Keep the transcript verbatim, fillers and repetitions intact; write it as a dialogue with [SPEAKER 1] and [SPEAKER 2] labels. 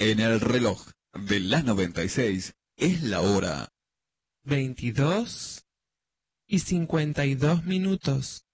[SPEAKER 1] En el reloj de la noventa y seis es la hora
[SPEAKER 2] veintidós y cincuenta y dos minutos.